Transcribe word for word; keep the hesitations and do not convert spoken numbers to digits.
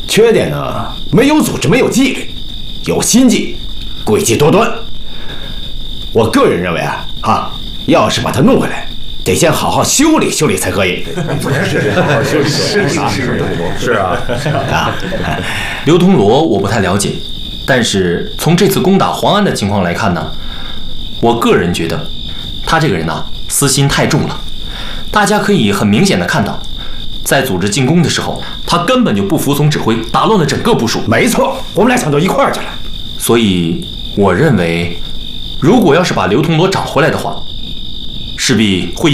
缺点呢，没有组织，没有纪律，有心计，诡计多端。我个人认为啊，哈，要是把他弄回来，得先好好修理修理才可以。 是是，好好修理修理，是是是啊啊！刘铜锣我不太了解，但是从这次攻打黄安的情况来看呢，我个人觉得他这个人呢、啊，私心太重了。大家可以很明显的看到，在组织进攻的时候，他根本就不服从指挥，打乱了整个部署。 没错，我们俩想到一块儿去了。 所以我认为，如果要是把刘铜锣找回来的话，势必会